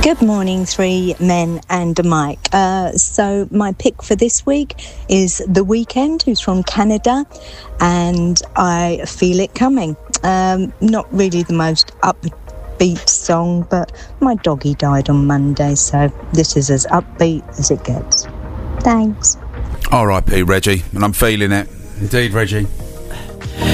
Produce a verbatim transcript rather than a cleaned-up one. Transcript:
Good morning, three men and a mic. Uh, so my pick for this week is The Weeknd, who's from Canada, and I Feel It Coming. Um, not really the most upbeat song, but my doggy died on Monday, so this is as upbeat as it gets. Thanks. R I P Reggie, and I'm feeling it. Indeed, Reggie.